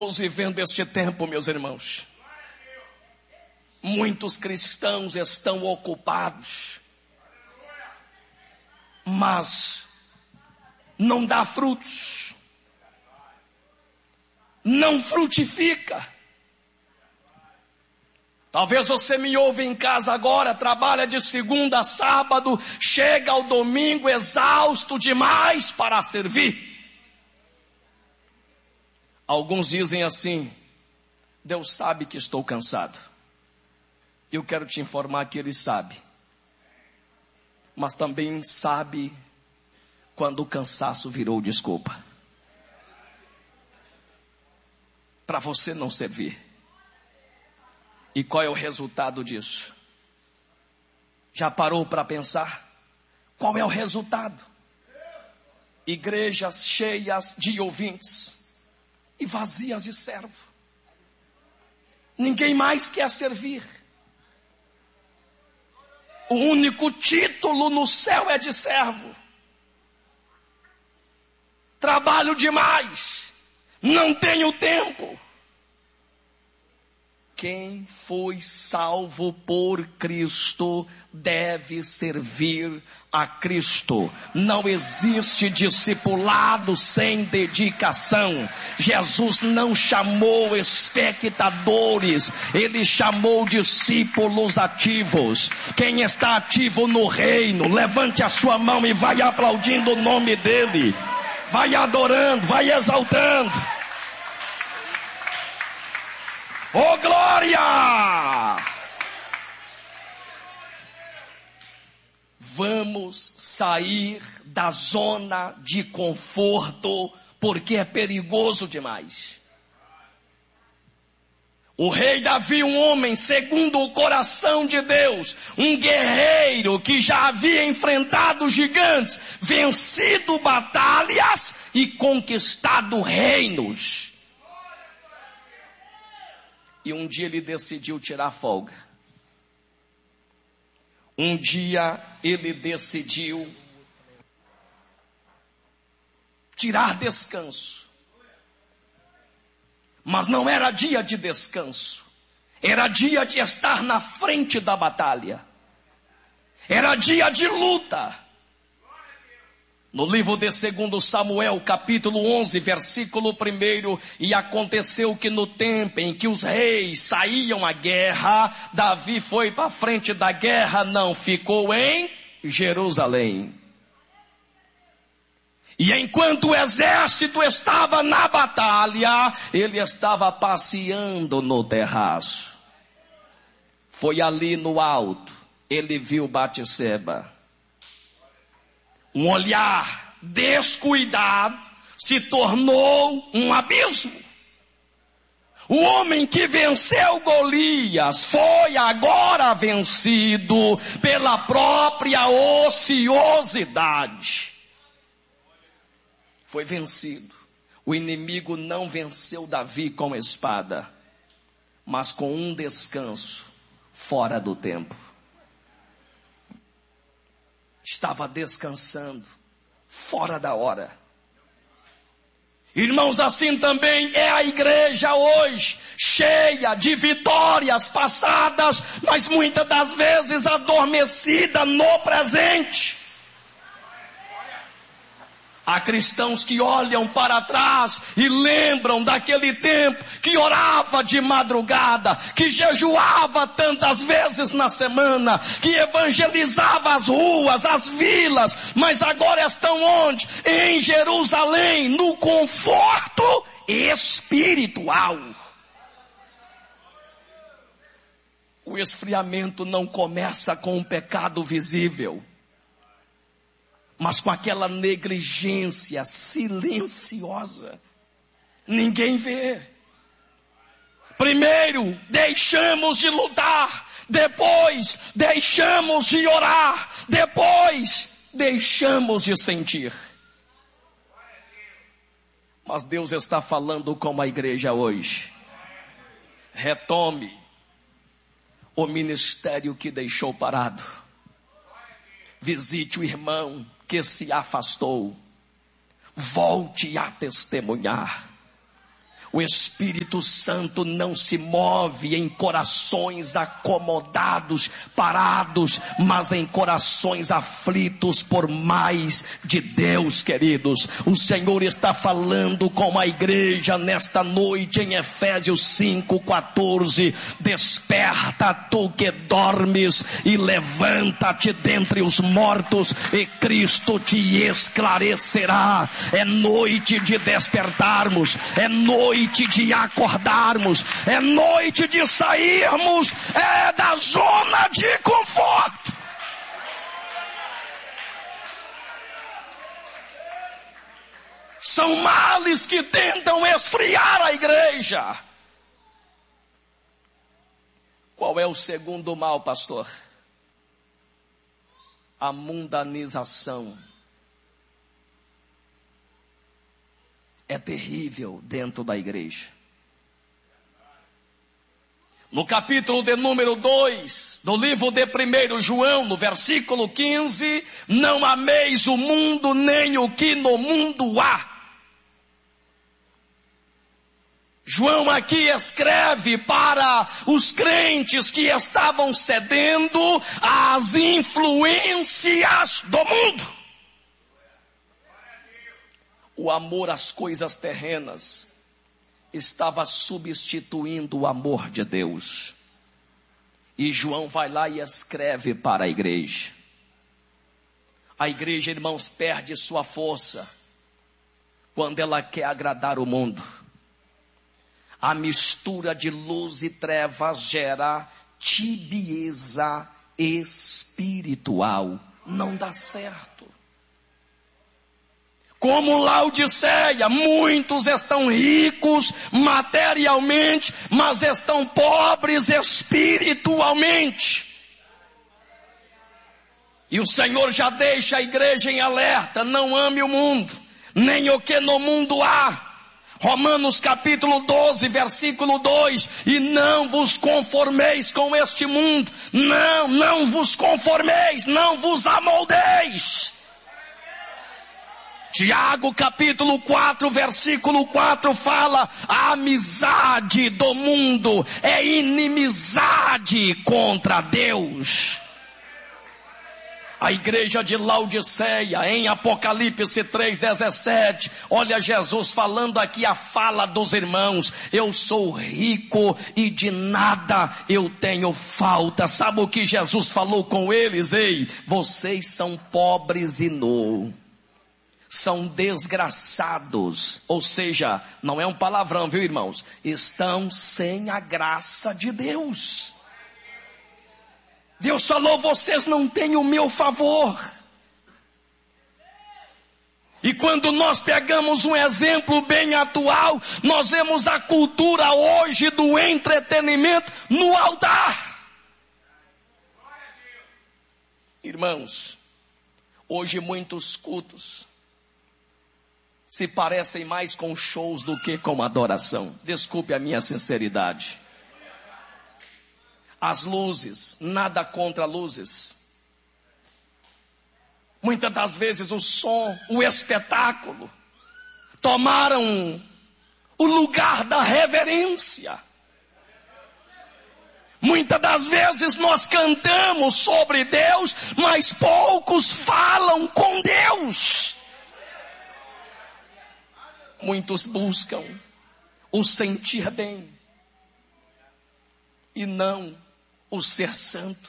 Estamos vivendo este tempo, meus irmãos. Muitos cristãos estão ocupados, mas não dá frutos, não frutifica. Talvez você me ouve em casa agora, trabalha de segunda a sábado, chega ao domingo exausto demais para servir. Alguns dizem assim: Deus sabe que estou cansado. Eu quero te informar que Ele sabe, mas também sabe quando o cansaço virou desculpa para você não servir. E qual é o resultado disso? Já parou para pensar? Qual é o resultado? Igrejas cheias de ouvintes e vazias de servo. Ninguém mais quer servir. O único título no céu é de servo. Trabalho demais, não tenho tempo. Quem foi salvo por Cristo deve servir a Cristo. Não existe discipulado sem dedicação. Jesus não chamou espectadores, Ele chamou discípulos ativos. Quem está ativo no reino, levante a sua mão e vai aplaudindo o nome dEle. Vai adorando, vai exaltando. Oh, glória! Vamos sair da zona de conforto, porque é perigoso demais. O rei Davi, um homem segundo o coração de Deus, um guerreiro que já havia enfrentado gigantes, vencido batalhas e conquistado reinos. E um dia ele decidiu tirar folga. Um dia ele decidiu tirar descanso. Mas não era dia de descanso. Era dia de estar na frente da batalha. Era dia de luta. No livro de 2 Samuel, capítulo 11, versículo 1, e aconteceu que no tempo em que os reis saíam à guerra, Davi foi para a frente da guerra, não ficou em Jerusalém. E enquanto o exército estava na batalha, ele estava passeando no terraço. Foi ali no alto, ele viu Batseba. Um olhar descuidado se tornou um abismo. O homem que venceu Golias foi agora vencido pela própria ociosidade. Foi vencido. O inimigo não venceu Davi com espada, mas com um descanso fora do tempo. Estava descansando fora da hora. Irmãos, assim também é a igreja hoje, cheia de vitórias passadas, mas muitas das vezes adormecida no presente. Há cristãos que olham para trás e lembram daquele tempo que orava de madrugada, que jejuava tantas vezes na semana, que evangelizava as ruas, as vilas, mas agora estão onde? Em Jerusalém, no conforto espiritual. O esfriamento não começa com um pecado visível, mas com aquela negligência silenciosa. Ninguém vê. Primeiro, deixamos de lutar. Depois, deixamos de orar. Depois, deixamos de sentir. Mas Deus está falando com a igreja hoje. Retome o ministério que deixou parado. Visite o irmão que se afastou. Volte a testemunhar. O Espírito Santo não se move em corações acomodados, parados, mas em corações aflitos por mais de Deus, queridos. O Senhor está falando com a igreja nesta noite em Efésios 5:14. Desperta, tu que dormes, e levanta-te dentre os mortos, e Cristo te esclarecerá. É noite de despertarmos, é noite de acordarmos, é noite de sairmos da zona de conforto. São males que tentam esfriar a igreja. Qual é o segundo mal, pastor? A mundanização. É terrível dentro da igreja. No capítulo de número 2, do livro de 1 João, no versículo 15, não ameis o mundo nem o que no mundo há. João aqui escreve para os crentes que estavam cedendo às influências do mundo. O amor às coisas terrenas estava substituindo o amor de Deus. E João vai lá e escreve para a igreja. A igreja, irmãos, perde sua força quando ela quer agradar o mundo. A mistura de luz e trevas gera tibieza espiritual. Não dá certo. Como Laodiceia, muitos estão ricos materialmente, mas estão pobres espiritualmente. E o Senhor já deixa a igreja em alerta: não ame o mundo, nem o que no mundo há. Romanos capítulo 12, versículo 2, e não vos conformeis com este mundo, não vos conformeis, não vos amoldeis. Tiago capítulo 4, versículo 4 fala: a amizade do mundo é inimizade contra Deus. A igreja de Laodiceia, em Apocalipse 3:17, olha Jesus falando aqui a fala dos irmãos: eu sou rico e de nada eu tenho falta. Sabe o que Jesus falou com eles? Ei, vocês são pobres e nu. São desgraçados, ou seja, não é um palavrão, viu, irmãos? Estão sem a graça de Deus. Deus falou: vocês não têm o meu favor. E quando nós pegamos um exemplo bem atual, nós vemos a cultura hoje do entretenimento no altar. Irmãos, hoje muitos cultos se parecem mais com shows do que com adoração. Desculpe a minha sinceridade. As luzes, nada contra luzes. Muitas das vezes o som, o espetáculo, tomaram o lugar da reverência. Muitas das vezes nós cantamos sobre Deus, mas poucos falam com Deus. Muitos buscam o sentir bem e não o ser santo.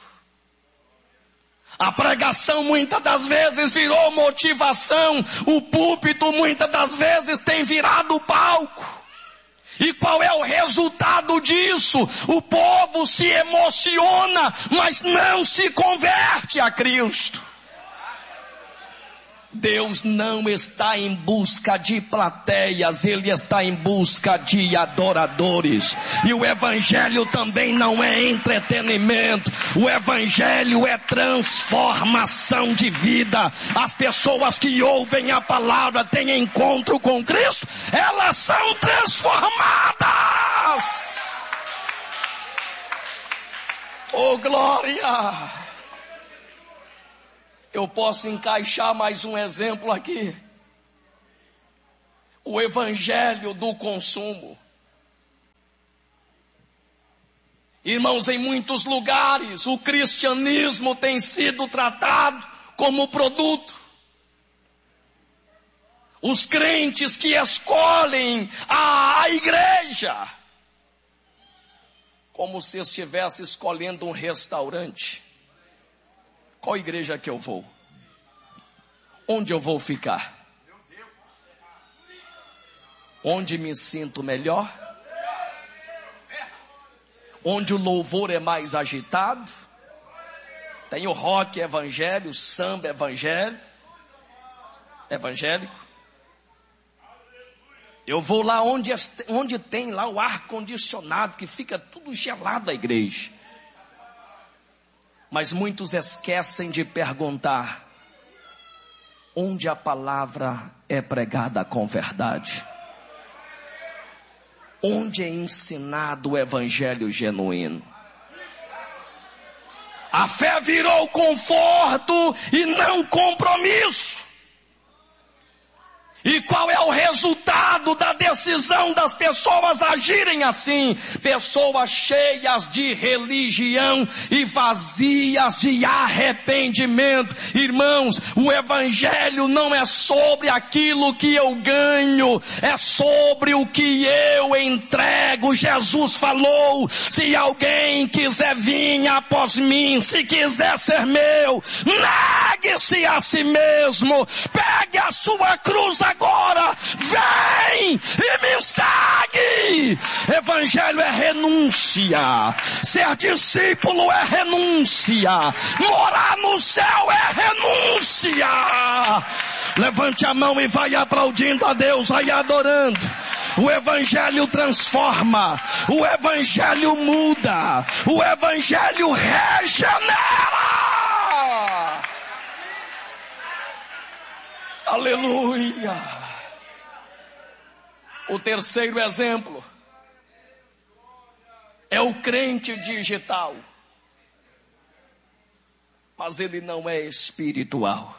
A pregação muitas das vezes virou motivação, o púlpito muitas das vezes tem virado palco. E qual é o resultado disso? O povo se emociona, mas não se converte a Cristo. Deus não está em busca de plateias, Ele está em busca de adoradores. E o Evangelho também não é entretenimento, o Evangelho é transformação de vida. As pessoas que ouvem a palavra, têm encontro com Cristo, elas são transformadas. Oh glória! Eu posso encaixar mais um exemplo aqui. O evangelho do consumo. Irmãos, em muitos lugares o cristianismo tem sido tratado como produto. Os crentes que escolhem a igreja como se estivesse escolhendo um restaurante. Qual igreja que eu vou? Onde eu vou ficar? Onde me sinto melhor? Onde o louvor é mais agitado? Tem o rock evangelho, o samba evangélico. Eu vou lá onde tem lá o ar condicionado, que fica tudo gelado a igreja. Mas muitos esquecem de perguntar onde a palavra é pregada com verdade. Onde é ensinado o evangelho genuíno. A fé virou conforto e não compromisso. E qual é o resultado da decisão das pessoas agirem assim? Pessoas cheias de religião e vazias de arrependimento. Irmãos, o evangelho não é sobre aquilo que eu ganho, é sobre o que eu entrego. Jesus falou: se alguém quiser vir após mim, se quiser ser meu, negue-se a si mesmo, pegue a sua cruz agora, vem e me segue. Evangelho é renúncia, ser discípulo é renúncia, morar no céu é renúncia. Levante a mão e vai aplaudindo a Deus, vai adorando. O evangelho transforma, o evangelho muda, o evangelho regenera. Aleluia. O terceiro exemplo é o crente digital, mas ele não é espiritual.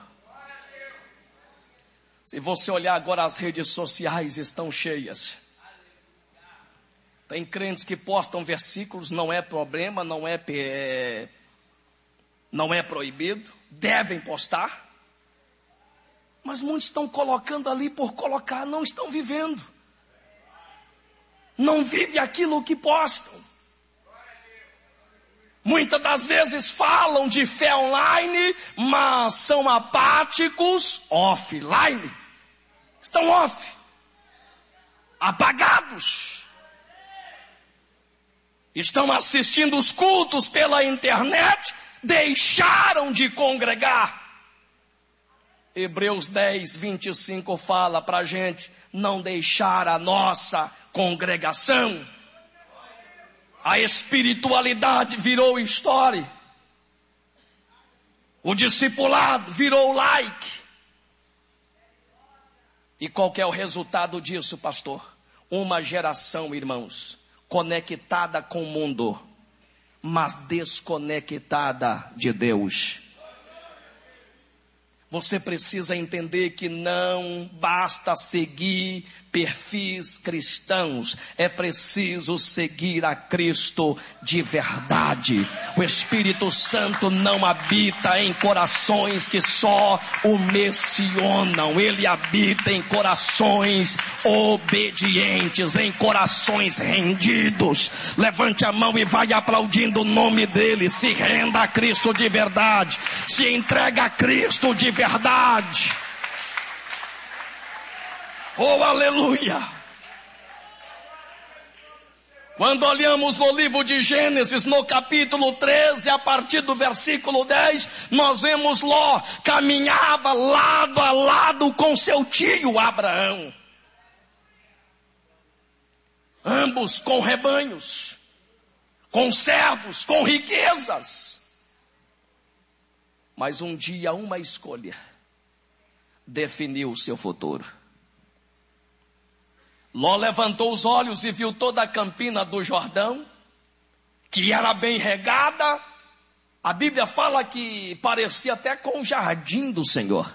Se você olhar agora, as redes sociais estão cheias. Tem crentes que postam versículos, não é problema, não é proibido, devem postar. Mas muitos estão colocando ali por colocar, não estão vivendo. Não vive aquilo que postam. Muitas das vezes falam de fé online, mas são apáticos offline. Estão off, apagados. Estão assistindo os cultos pela internet, deixaram de congregar. Hebreus 10, 25 fala para a gente não deixar a nossa congregação. A espiritualidade virou história. O discipulado virou like. E qual que é o resultado disso, pastor? Uma geração, irmãos, conectada com o mundo, mas desconectada de Deus. Você precisa entender que não basta seguir perfis cristãos, é preciso seguir a Cristo de verdade. O Espírito Santo não habita em corações que só o mencionam, ele habita em corações obedientes, em corações rendidos. Levante a mão e vai aplaudindo o nome dele. Se renda a Cristo de verdade, se entrega a Cristo de verdade. Oh, aleluia! Quando olhamos no livro de Gênesis, no capítulo 13, a partir do versículo 10, nós vemos Ló caminhava lado a lado com seu tio Abraão. Ambos com rebanhos, com servos, com riquezas. Mas um dia uma escolha definiu o seu futuro. Ló levantou os olhos e viu toda a campina do Jordão, que era bem regada. A Bíblia fala que parecia até com o jardim do Senhor.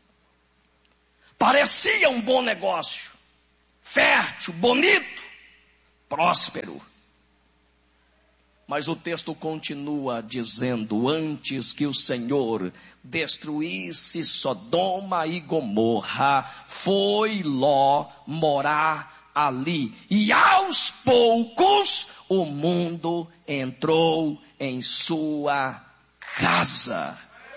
Parecia um bom negócio, fértil, bonito, próspero. Mas o texto continua dizendo: antes que o Senhor destruísse Sodoma e Gomorra, foi Ló morar ali. E aos poucos o mundo entrou em sua casa.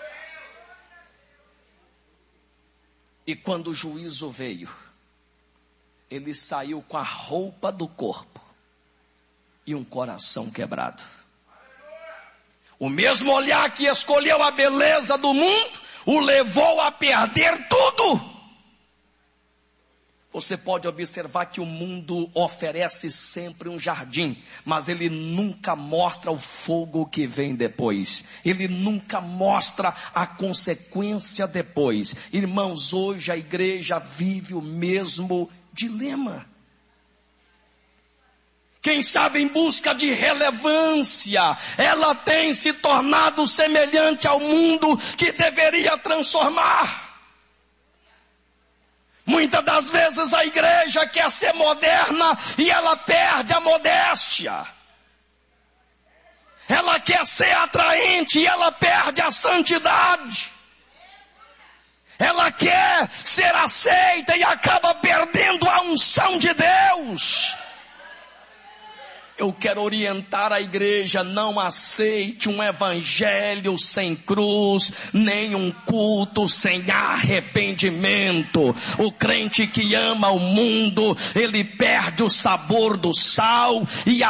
E quando o juízo veio, ele saiu com a roupa do corpo e um coração quebrado. O mesmo olhar que escolheu a beleza do mundo, o levou a perder tudo. Você pode observar que o mundo oferece sempre um jardim, mas ele nunca mostra o fogo que vem depois. Ele nunca mostra a consequência depois. Irmãos, hoje a igreja vive o mesmo dilema. Quem sabe em busca de relevância, ela tem se tornado semelhante ao mundo que deveria transformar. Muitas das vezes a igreja quer ser moderna e ela perde a modéstia. Ela quer ser atraente e ela perde a santidade. Ela quer ser aceita e acaba perdendo a unção de Deus. Eu quero orientar a igreja: não aceite um evangelho sem cruz, nem um culto sem arrependimento. O crente que ama o mundo, ele perde o sabor do sal e a